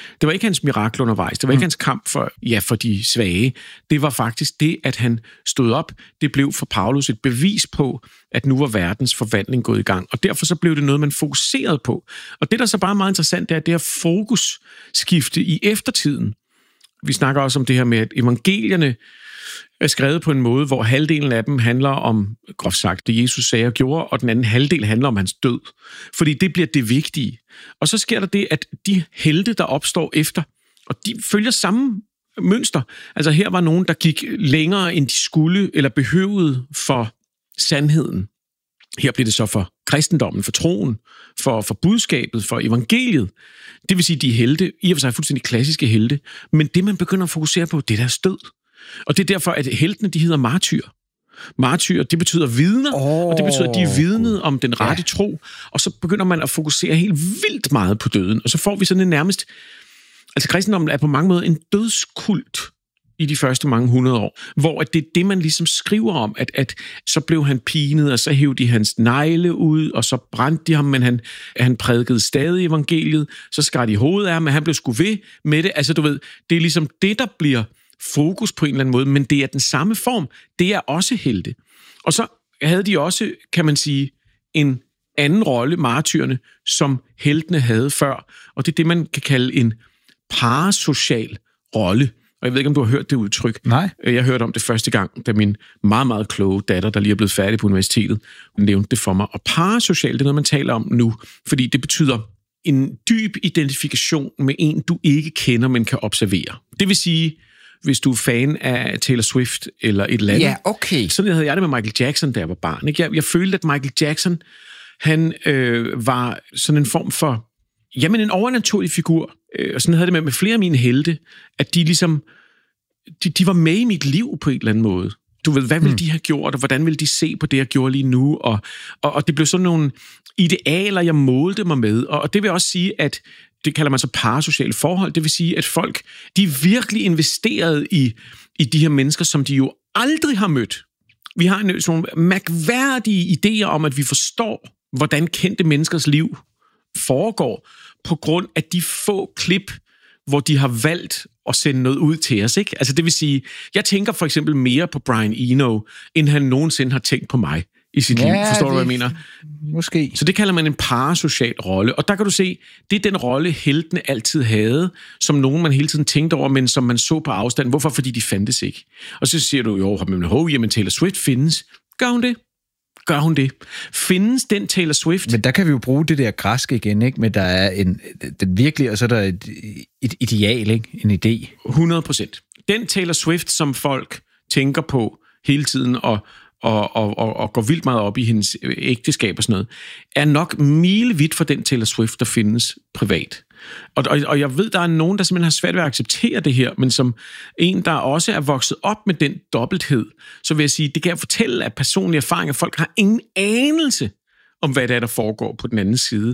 Det var ikke hans mirakel undervejs. Det var ikke hans kamp for de svage. Det var faktisk det, at han stod op. Det blev for Paulus et bevis på, at nu var verdens forvandling gået i gang. Og derfor så blev det noget, man fokuserede på. Og det, der så bare er meget interessant, det er det her fokusskifte i eftertiden. Vi snakker også om det her med, at evangelierne er skrevet på en måde, hvor halvdelen af dem handler om, groft sagt, det Jesus sagde og gjorde, og den anden halvdel handler om hans død. Fordi det bliver det vigtige. Og så sker der det, at de helte, der opstår efter, og de følger samme mønster. Altså her var nogen, der gik længere, end de skulle eller behøvede for sandheden. Her bliver det så for kristendommen, for troen, for budskabet, for evangeliet. Det vil sige, de helte, i og for sig fuldstændig klassiske helte, men det, man begynder at fokusere på, det er deres død. Og det er derfor, at heltene, de hedder martyr. Martyr, det betyder vidner, og det betyder, at de er vidnet om den rette tro. Og så begynder man at fokusere helt vildt meget på døden. Og så får vi sådan en nærmest... Altså, kristendommen er på mange måder en dødskult i de første mange 100 år, hvor det er det, man ligesom skriver om, at så blev han pinet, og så hævde de hans negle ud, og så brændte de ham, men han prædikede stadig evangeliet, så skar de hovedet af, men han blev sgu ved med det. Altså, du ved, det er ligesom det, der bliver fokus på en eller anden måde, men det er den samme form. Det er også helte. Og så havde de også, kan man sige, en anden rolle, martyrerne, som heltene havde før, og det er det, man kan kalde en parasocial rolle. Og jeg ved ikke, om du har hørt det udtryk. Nej. Jeg hørte om det første gang, da min meget, meget kloge datter, der lige er blevet færdig på universitetet, nævnte det for mig. Og parasocial, det er noget, man taler om nu, fordi det betyder en dyb identifikation med en, du ikke kender, men kan observere. Det vil sige, hvis du er fan af Taylor Swift eller et eller andet. Ja, okay. Sådan havde jeg det med Michael Jackson, da jeg var barn. Ikke? Jeg følte, at Michael Jackson, han var sådan en form for, jamen en overnaturlig figur. Og sådan havde det med flere af mine helte, at de ligesom, de var med i mit liv på en eller anden måde. Du ved, hvad ville de have gjort, og hvordan ville de se på det, jeg gjorde lige nu? Og det blev sådan nogle idealer, jeg målte mig med. Og det vil også sige, at det kalder man så parasociale forhold. Det vil sige, at folk, de virkelig investerede i de her mennesker, som de jo aldrig har mødt. Vi har sådan nogle mærkværdige idéer om, at vi forstår, hvordan kendte menneskers liv foregår, på grund af de få klip, hvor de har valgt at sende noget ud til os. Ikke? Altså det vil sige, jeg tænker for eksempel mere på Brian Eno, end han nogensinde har tænkt på mig i sit liv. Forstår du, hvad jeg mener? Måske. Så det kalder man en parasocial rolle. Og der kan du se, det er den rolle, heltene altid havde, som nogen man hele tiden tænkte over, men som man så på afstand. Hvorfor? Fordi de fandtes ikke. Og så siger du jo, jamen Taylor Swift findes. Gør hun det? Gør hun det? Findes den Taylor Swift? Men der kan vi jo bruge det der græske igen, ikke? Men der er den virkelige, og så er der et ideal, ikke? En idé. 100%. Den Taylor Swift, som folk tænker på hele tiden, og går vildt meget op i hendes ægteskab og sådan noget, er nok milevidt for den Taylor Swift, der findes privat. Og jeg ved, der er nogen, der simpelthen har svært ved at acceptere det her, men som en, der også er vokset op med den dobbelthed, så vil jeg sige, det kan jeg fortælle af personlige erfaringer. Folk har ingen anelse om, hvad det er, der foregår på den anden side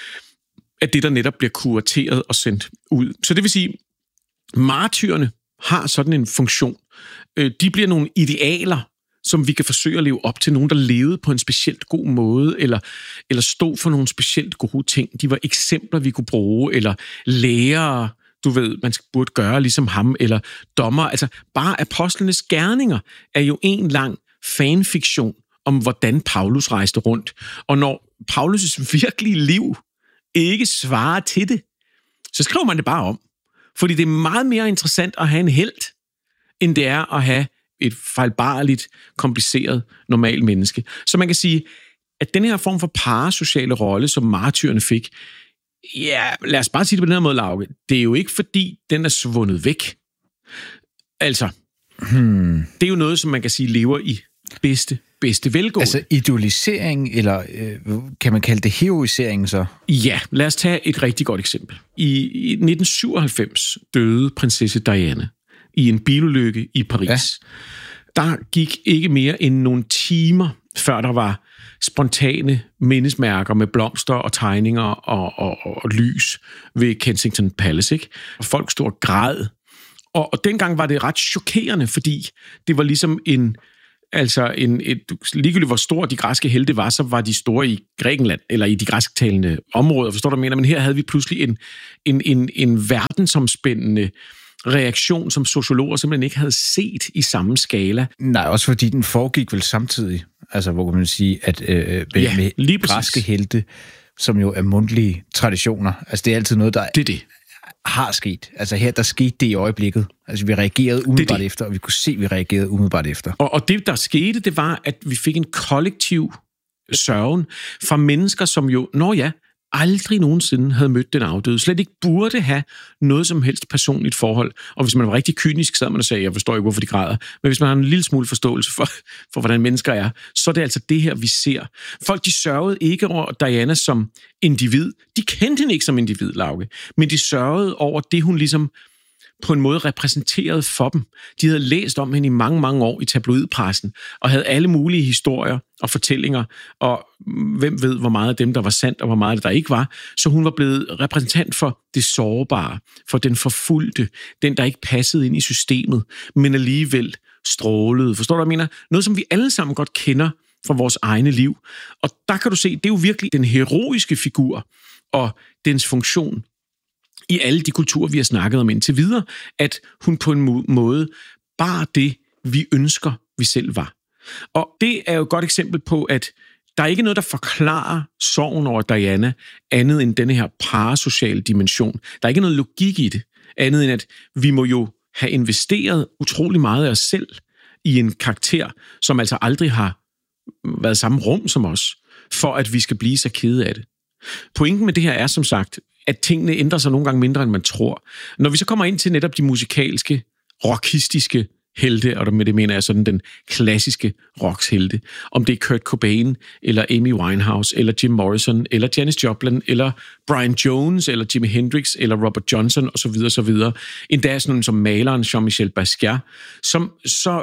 af det, der netop bliver kurateret og sendt ud. Så det vil sige, martyrerne har sådan en funktion. De bliver nogle idealer, som vi kan forsøge at leve op til. Nogen, der levede på en specielt god måde, eller stod for nogle specielt gode ting. De var eksempler, vi kunne bruge, eller lærere, du ved, man burde gøre ligesom ham, eller dommer. Altså, bare apostlenes gerninger er jo en lang fanfiktion om, hvordan Paulus rejste rundt. Og når Paulus' virkelige liv ikke svarer til det, så skriver man det bare om. Fordi det er meget mere interessant at have en helt, end det er at have et fejlbarligt, kompliceret, normalt menneske. Så man kan sige, at den her form for parasociale rolle, som martyrerne fik, ja, lad os bare sige det på den her måde, Lauke, det er jo ikke fordi, den er svundet væk. Altså, det er jo noget, som man kan sige, lever i bedste velgående. Altså idolisering, eller kan man kalde det heroisering så? Ja, lad os tage et rigtig godt eksempel. I 1997 døde prinsesse Diana i en bilulykke i Paris. Ja. Der gik ikke mere end nogle timer, før der var spontane mindesmærker med blomster og tegninger og lys ved Kensington Palace. Ikke? Og folk stod og græd. Og dengang var det ret chokerende, fordi det var ligesom Altså, ligegyldigt hvor store de græske helte var, så var de store i Grækenland, eller i de græsktalende områder, forstår du, hvad jeg mener? Men her havde vi pludselig en verdensomspændende reaktion, som sociologer simpelthen ikke havde set i samme skala. Nej, også fordi den foregik vel samtidig. Altså, hvor kan man sige, at med græske helte, som jo er mundtlige traditioner, altså det er altid noget, der har sket. Altså her, der skete det i øjeblikket. Altså vi reagerede umiddelbart efter, og vi kunne se, at vi reagerede umiddelbart efter. Og det, der skete, det var, at vi fik en kollektiv sørgen fra mennesker, som jo, aldrig nogensinde havde mødt den afdøde, slet ikke burde have noget som helst personligt forhold. Og hvis man var rigtig kynisk, sad man og sagde, jeg forstår ikke, hvorfor de græder. Men hvis man har en lille smule forståelse for hvordan mennesker er, så er det altså det her, vi ser. Folk, de sørgede ikke over Diana som individ. De kendte hende ikke som individ, Lauke. Men de sørgede over det, hun ligesom på en måde repræsenterede for dem. De havde læst om hende i mange, mange år i tabloidpressen, og havde alle mulige historier og fortællinger, og hvem ved, hvor meget af dem, der var sandt, og hvor meget af det, der ikke var. Så hun var blevet repræsentant for det sårbare, for den forfulgte, den, der ikke passede ind i systemet, men alligevel strålede. Forstår du, hvad jeg mener? Noget, som vi alle sammen godt kender fra vores egne liv. Og der kan du se, det er jo virkelig den heroiske figur og dens funktion i alle de kulturer, vi har snakket om indtil videre, at hun på en måde bare det, vi ønsker, vi selv var. Og det er jo et godt eksempel på, at der er ikke noget, der forklarer sorgen over Diana, andet end denne her parasociale dimension. Der er ikke noget logik i det, andet end at vi må jo have investeret utrolig meget af os selv i en karakter, som altså aldrig har været i samme rum som os, for at vi skal blive så kede af det. Pointen med det her er som sagt, at tingene ændrer sig nogle gange mindre, end man tror. Når vi så kommer ind til netop de musikalske, rockistiske helte, og med det mener jeg sådan den klassiske rockshelte, om det er Kurt Cobain, eller Amy Winehouse, eller Jim Morrison, eller Janis Joplin, eller Brian Jones, eller Jimi Hendrix, eller Robert Johnson, osv., osv. Endda sådan nogle som maleren Jean-Michel Basquiat, som så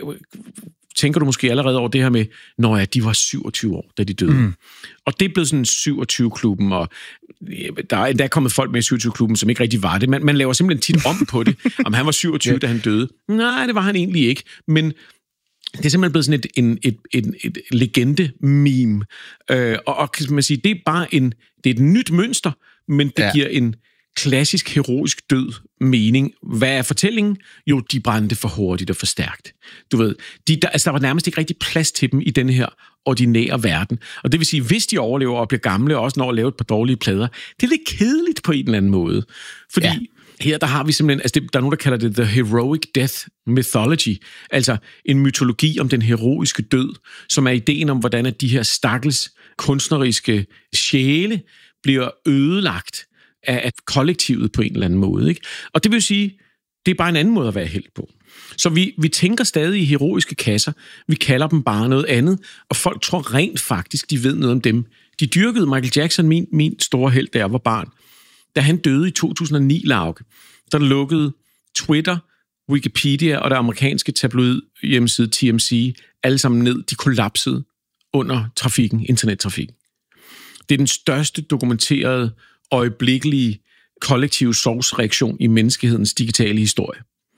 tænker du måske allerede over det her med, de var 27 år, da de døde. Mm. Og det er blevet sådan 27-klubben, og der er endda kommet folk med i 27-klubben, som ikke rigtig var det. Man laver simpelthen tit om på det, om han var 27, da han døde. Nej, det var han egentlig ikke. Men det er simpelthen blevet sådan et legende-meme. Og kan man sige, det er bare det er et nyt mønster, men det giver en klassisk heroisk død mening. Hvad er fortællingen? Jo, de brændte for hurtigt og for stærkt. Du ved, der var nærmest ikke rigtig plads til dem i denne her ordinære verden. Og det vil sige, hvis de overlever og bliver gamle, og også når at lave et par dårlige plader, det er lidt kedeligt på en eller anden måde. Fordi her, der har vi simpelthen, altså der er nogen, der kalder det the heroic death mythology, altså en mytologi om den heroiske død, som er ideen om, hvordan at de her stakkels kunstneriske sjæle bliver ødelagt af kollektivet på en eller anden måde. Ikke? Og det vil sige, det er bare en anden måde at være helt på. Så vi tænker stadig i heroiske kasser, vi kalder dem bare noget andet, og folk tror rent faktisk, de ved noget om dem. De dyrkede Michael Jackson, min store helt, da jeg var barn. Da han døde i 2009, Lauke, der lukkede Twitter, Wikipedia og det amerikanske tabloid hjemmeside TMZ alle sammen ned. De kollapsede under internettrafikken. Det er den største dokumenterede øjeblikkelige kollektive sorgsreaktion i menneskehedens digitale historie.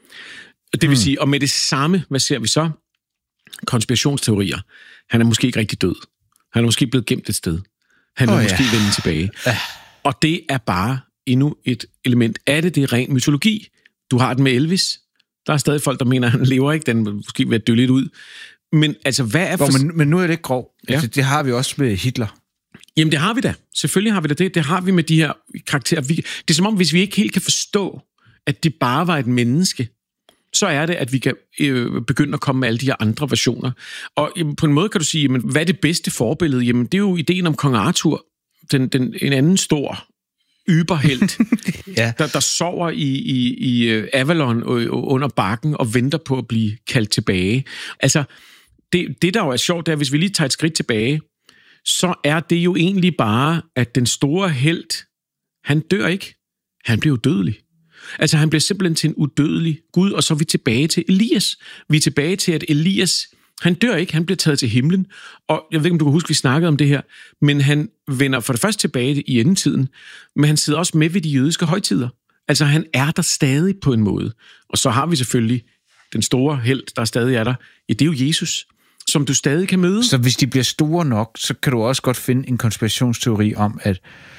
Det vil sige, og med det samme, hvad ser vi så? Konspirationsteorier. Han er måske ikke rigtig død. Han er måske blevet gemt et sted. Han vil måske vende tilbage. Og det er bare endnu et element af det. Det er ren mytologi. Du har den med Elvis. Der er stadig folk, der mener, at han lever ikke. Den vil måske være dø lidt ud. Men altså, hvad er... Men nu er det ikke grov. Ja. Altså, det har vi også med Hitler. Jamen, det har vi da. Selvfølgelig har vi da det. Det har vi med de her karakterer. Det er som om, hvis vi ikke helt kan forstå, at det bare var et menneske, så er det, at vi kan begynde at komme med alle de her andre versioner. Og på en måde kan du sige, jamen, hvad er det bedste forbillede? Jamen, det er jo ideen om kong Arthur, en anden stor yberhelt, der sover i Avalon under bakken og venter på at blive kaldt tilbage. Altså, det der jo er sjovt, det er, hvis vi lige tager et skridt tilbage, så er det jo egentlig bare, at den store helt, han dør ikke. Han bliver udødelig. Altså, han bliver simpelthen til en udødelig Gud, og så er vi tilbage til Elias. Vi er tilbage til, at Elias, han dør ikke, han bliver taget til himlen. Og jeg ved ikke, om du kan huske, vi snakkede om det her, men han vender for det første tilbage i endetiden, men han sidder også med ved de jødiske højtider. Altså, han er der stadig på en måde. Og så har vi selvfølgelig den store helt, der stadig er der. Ja, det er jo Jesus. som du stadig kan møde. Så hvis de bliver store nok, så kan du også godt finde en konspirationsteori om, at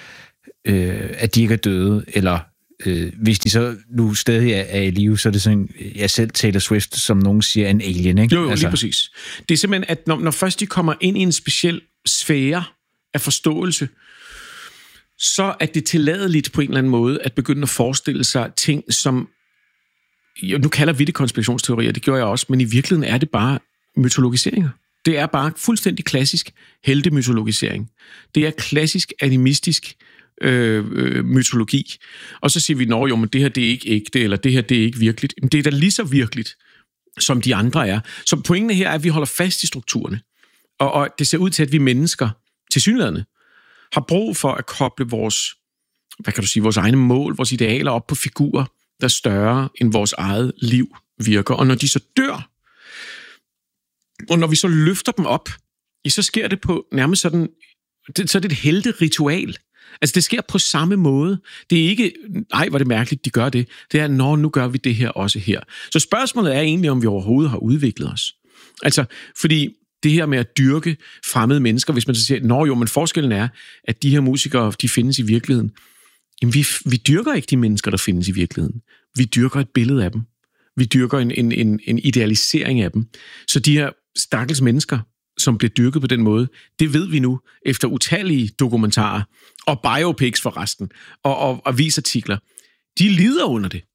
de ikke er døde, eller hvis de så nu stadig er i live, så er det sådan, jeg selv Taylor Swift, som nogen siger, en alien, ikke? Jo, lige præcis. Det er simpelthen, at når først de kommer ind i en speciel sfære af forståelse, så er det tilladeligt på en eller anden måde at begynde at forestille sig ting, som, nu kalder vi det konspirationsteorier, det gjorde jeg også, men i virkeligheden er det bare mytologiseringer. Det er bare fuldstændig klassisk heltemytologisering. Det er klassisk animistisk mytologi. Og så siger vi, nå men det her det er ikke ægte, eller det her det er ikke virkeligt. Men det er da lige så virkeligt, som de andre er. Så pointen her er, at vi holder fast i strukturerne. Og det ser ud til, at vi mennesker, tilsyneladende, har brug for at koble vores, vores egne mål, vores idealer op på figurer, der er større end vores eget liv virker. Og når de så dør, og når vi så løfter dem op, så sker det på nærmest sådan, så er det et helteritual. Altså, det sker på samme måde. Det er ikke, nej, hvor er det mærkeligt, de gør det. Det er, nu gør vi det her også her. Så spørgsmålet er egentlig, om vi overhovedet har udviklet os. Altså, fordi det her med at dyrke fremmede mennesker, hvis man så siger, men forskellen er, at de her musikere, de findes i virkeligheden. Jamen, vi dyrker ikke de mennesker, der findes i virkeligheden. Vi dyrker et billede af dem. Vi dyrker en idealisering af dem. Så de her stakkels mennesker, som bliver dyrket på den måde, det ved vi nu, efter utallige dokumentarer, og biopics forresten, og avisartikler. De lider under det.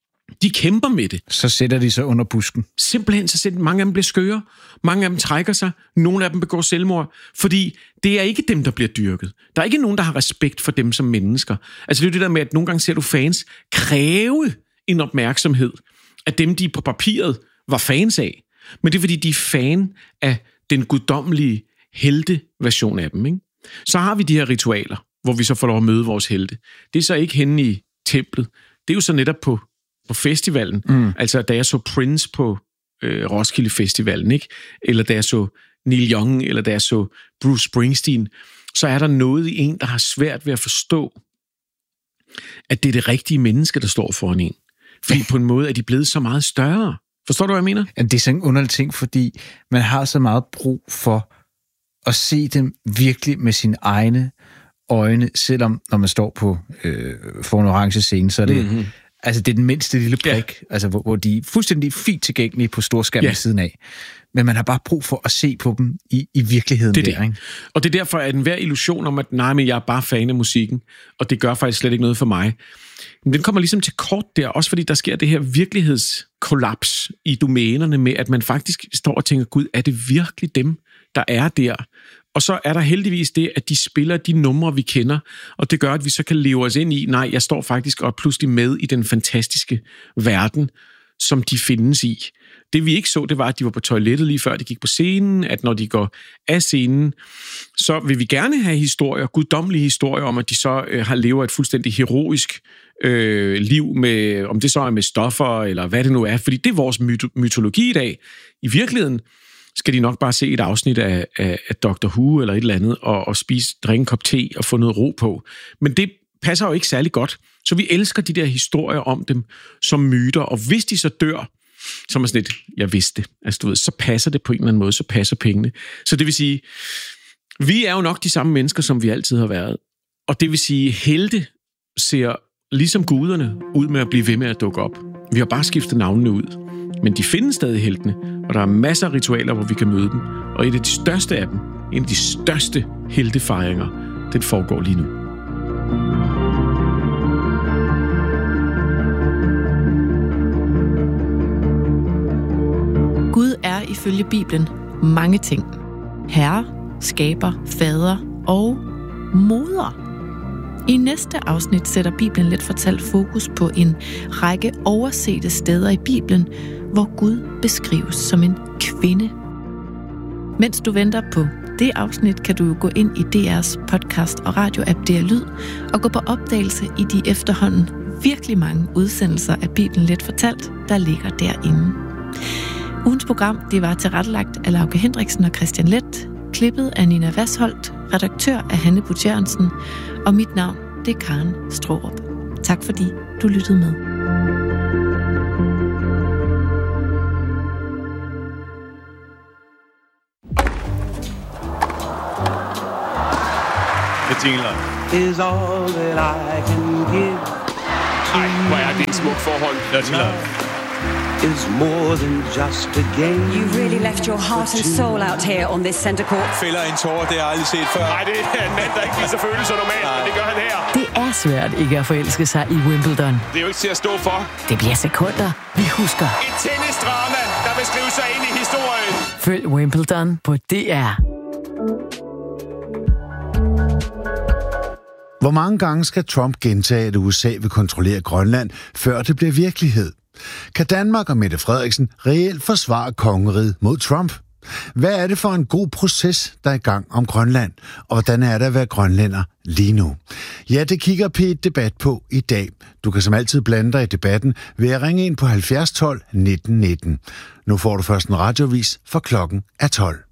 De kæmper med det. Så sætter de sig under busken. Simpelthen, mange af dem bliver skøre, mange af dem trækker sig, nogle af dem begår selvmord, fordi det er ikke dem, der bliver dyrket. Der er ikke nogen, der har respekt for dem som mennesker. Altså det er jo det der med, at nogle gange ser du fans kræve en opmærksomhed af dem, de på papiret var fans af. Men det er fordi, de er fan af den guddommelige helte-version af dem, ikke? Så har vi de her ritualer, hvor vi så får lov at møde vores helte. Det er så ikke henne i templet. Det er jo så netop på festivalen. Altså, da jeg så Prince på Roskilde Festivalen, ikke? Eller da jeg så Neil Young, eller da jeg så Bruce Springsteen, så er der noget i en, der har svært ved at forstå, at det er det rigtige menneske, der står foran en. Fordi på en måde er de blevet så meget større. Forstår du, hvad jeg mener? Ja, det er sådan en underlig ting, fordi man har så meget brug for at se dem virkelig med sine egne øjne, selvom når man står på for en orange scene, så er det, altså det er den mindste lille prik, altså hvor de er fuldstændig fint tilgængelige på storskærm ved siden af. Men man har bare brug for at se på dem i virkeligheden. Det er det. Ikke? Og det er derfor, at enhver illusion om, at men jeg er bare fan af musikken, og det gør faktisk slet ikke noget for mig, men den kommer ligesom til kort der, også fordi der sker det her virkelighedskollaps i domænerne med, at man faktisk står og tænker, Gud, er det virkelig dem, der er der? Og så er der heldigvis det, at de spiller de numre, vi kender, og det gør, at vi så kan leve os ind i, jeg står faktisk og pludselig med i den fantastiske verden, som de findes i. Det vi ikke så, det var, at de var på toilettet lige før de gik på scenen, at når de går af scenen, så vil vi gerne have historier, guddommelige historier om, at de så har levet et fuldstændig heroisk liv med, om det så er med stoffer, eller hvad det nu er, fordi det er vores mytologi i dag. I virkeligheden skal de nok bare se et afsnit af Dr. Who eller et eller andet, og drikke en kop te og få noget ro på. Men det passer jo ikke særlig godt. Så vi elsker de der historier om dem som myter, og hvis de så dør, så er man sådan lidt, jeg vidste det. Altså du ved, så passer det på en eller anden måde, så passer pengene. Så det vil sige, vi er jo nok de samme mennesker, som vi altid har været. Og det vil sige, helte ser ligesom guderne ud med at blive ved med at dukke op. Vi har bare skiftet navnene ud. Men de findes stadig heltene, og der er masser af ritualer, hvor vi kan møde dem. Og et af de største af dem, en af de største heltefejringer, den foregår lige nu. Gud er ifølge Bibelen mange ting. Herre, skaber, fader og moder. I næste afsnit sætter Bibelen Let fortalt fokus på en række oversete steder i Bibelen, hvor Gud beskrives som en kvinde. Mens du venter på det afsnit, kan du gå ind i DR's podcast og radioapp DR Lyd og gå på opdagelse i de efterhånden virkelig mange udsendelser af Bibelen Let fortalt, der ligger derinde. Ugens program, det var tilrettelagt af Lauke Hendriksen og Christian Leth, klippet af Nina Vasholdt, redaktør af Hanne Butt Jørgensen, og mit navn, det er Karen Straarup. Tak fordi du lyttede med. til jinglen. Is all that I can give. Ej, hvor er det et smukt forhold. Is more than just a game. You really left your heart and soul out here on this center court. Fælder en tårer, det har jeg aldrig set før. Nej, det er en mand, der ikke viser følelser normalt, men det gør han her. Det er svært ikke at forelske sig i Wimbledon. Det er jo ikke til at stå for. Det bliver sekunder, vi husker. Et tennisdrama, der vil skrive sig ind i historien. Følg Wimbledon på DR. Hvor mange gange skal Trump gentage, at USA vil kontrollere Grønland, før det bliver virkelighed? Kan Danmark og Mette Frederiksen reelt forsvare kongeriget mod Trump? Hvad er det for en god proces, der er i gang om Grønland? Og hvordan er det at være grønlænder lige nu? Ja, det kigger P1 Debat på i dag. Du kan som altid blande dig i debatten ved at ringe ind på 70 12 19 19. Nu får du først en radioavis, for klokken er 12.